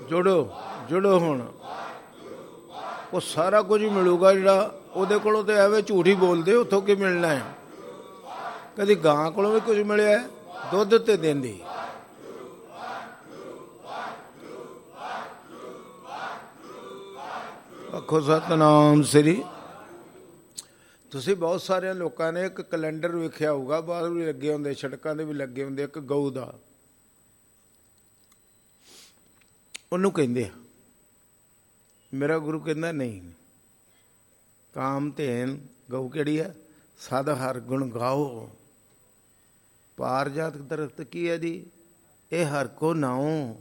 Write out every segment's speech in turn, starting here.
ਜੁੜੋ ਹੁਣ। ਉਹ ਸਾਰਾ ਕੁਝ ਹੀ ਮਿਲੂਗਾ ਜਿਹੜਾ ਉਹਦੇ ਕੋਲੋਂ। ਤਾਂ ਐਵੇਂ ਝੂਠ ਹੀ ਬੋਲਦੇ, ਉੱਥੋਂ ਕੀ ਮਿਲਣਾ ਹੈ? ਕਦੀ ਗਾਂ ਕੋਲੋਂ ਵੀ ਕੁਝ ਮਿਲਿਆ ਦੁੱਧ ਤੇ ਦਿੰਦੀ। ਆਖੋ ਸਤਿਨਾਮ ਸ੍ਰੀ। ਤੁਸੀਂ ਬਹੁਤ ਸਾਰਿਆਂ ਲੋਕਾਂ ਨੇ ਇੱਕ ਕੈਲੰਡਰ ਵੇਖਿਆ ਹੋਊਗਾ, ਬਾਹਰ ਵੀ ਲੱਗੇ ਹੁੰਦੇ, ਸੜਕਾਂ ਦੇ ਵੀ ਲੱਗੇ ਹੁੰਦੇ, ਇੱਕ ਗਊ ਦਾ। ਉਹਨੂੰ ਕਹਿੰਦੇ ਆ, ਮੇਰਾ ਗੁਰੂ ਕਹਿੰਦਾ ਨਹੀਂ, ਕਾਮ ਧੇਨ ਗਊ ਕਿਹੜੀ ਹੈ? ਸਦ ਹਰ ਗੁਣ ਗਾਓ। ਪਾਰਜਾਤ ਦਰਖਤ ਕੀ ਹੈ ਜੀ? ਇਹ ਹਰ ਕੋ ਨਾਉ।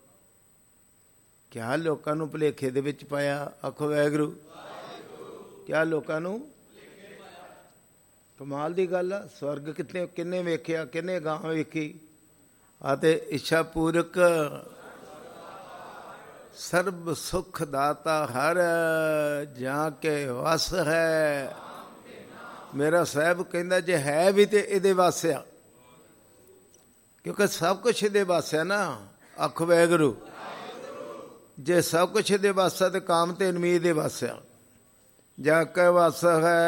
ਕਿਆ ਲੋਕਾਂ ਨੂੰ ਭੁਲੇਖੇ ਦੇ ਵਿੱਚ ਪਾਇਆ? ਆਖੋ ਵਾਹਿਗੁਰੂ। ਕਿਆ ਲੋਕਾਂ ਨੂੰ? ਕਮਾਲ ਦੀ ਗੱਲ ਆ। ਸਵਰਗ ਕਿੰਨੇ ਵੇਖਿਆ? ਕਿੰਨੇ ਗਾਂ ਵੇਖੀ? ਅਤੇ ਇੱਛਾ ਪੂਰਕ ਸਰਬ ਸੁਖ ਦਾਤਾ ਹਰ ਜਾਂ ਕੇ ਵਸ ਹੈ। ਮੇਰਾ ਸਾਹਿਬ ਕਹਿੰਦਾ ਜੇ ਹੈ ਵੀ ਤੇ ਇਹਦੇ ਵਸ ਆ, ਕਿਉਂਕਿ ਸਭ ਕੁਛ ਇਹਦੇ ਵਸ ਆ ਨਾ। ਆਖੋ ਵਾਹਿਗੁਰੂ। ਜੇ ਸਭ ਕੁਛ ਇਹਦੇ ਵਸ ਆ ਤੇ ਕਾਮ ਤੇ ਨਮੀ ਇਹਦੇ ਵਸ ਆ। ਜਾ ਕੇ ਵਸ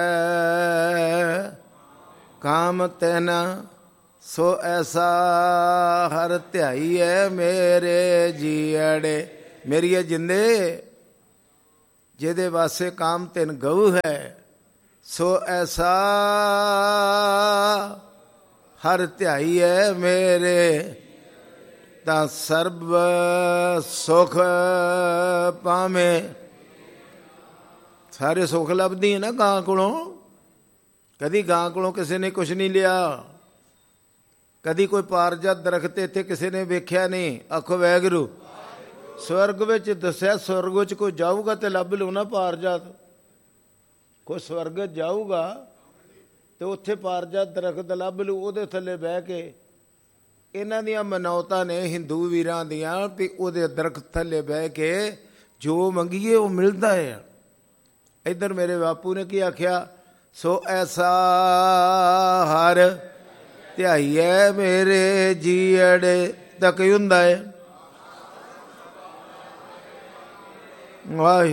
ਹੈ ਕਾਮ ਤੈਨ ਸੋ ਐਸਾ ਹਰ ਧਿਆਈ ਹੈ ਮੇਰੇ ਜੀੜੇ। ਮੇਰੀਏ ਜਿੰਦੇ ਜਿਹਦੇ ਵਾਸਤੇ ਕਾਮ ਤਿੰਨ ਗਊ ਹੈ, ਸੋ ਐਸਾ ਹਰ ਧਿਆਈ ਹੈ ਮੇਰੇ। ਤਾਂ ਸਰਬ ਸੁਖ ਪਾਵੇਂ। ਸਾਰੇ ਸੁੱਖ ਲੱਭਦੀ ਹੈ ਨਾ ਗਾਂ ਕੋਲੋਂ। ਕਦੀ ਗਾਂ ਕੋਲੋਂ ਕਿਸੇ ਨੇ ਕੁਛ ਨਹੀਂ ਲਿਆ। ਕਦੀ ਕੋਈ ਪਾਰਜਾਤ ਦਰਖਤ ਇੱਥੇ ਕਿਸੇ ਨੇ ਵੇਖਿਆ ਨਹੀਂ। ਆਖੋ ਵਾਹਿਗੁਰੂ। ਸਵਰਗ ਵਿੱਚ ਦੱਸਿਆ, ਸਵਰਗ ਵਿੱਚ ਕੋਈ ਜਾਊਗਾ ਤੇ ਲੱਭ ਲਓ ਨਾ ਪਾਰਜਾਤ। ਕੋਈ ਸਵਰਗ ਜਾਊਗਾ ਤੇ ਉੱਥੇ ਪਾਰਜਾਤ ਦਰਖਤ ਲੱਭ ਲਓ, ਉਹਦੇ ਥੱਲੇ ਬਹਿ ਕੇ। ਇਹਨਾਂ ਦੀਆਂ ਮਨੌਤਾਂ ਨੇ ਹਿੰਦੂ ਵੀਰਾਂ ਦੀਆਂ ਵੀ ਉਹਦੇ ਦਰਖਤ ਥੱਲੇ ਬਹਿ ਕੇ ਜੋ ਮੰਗੀਏ ਉਹ ਮਿਲਦਾ ਹੈ। ਇੱਧਰ ਮੇਰੇ ਬਾਪੂ ਨੇ ਕੀ ਆਖਿਆ? ਸੋ ਐਸਾ ਹਰ ਧਿਆਈਏ ਮੇਰੇ ਜੀੜੇ। ਤਾਂ ਕੀ ਹੁੰਦਾ ਹੈ? ਵਾਹਿਗੁਰੂ।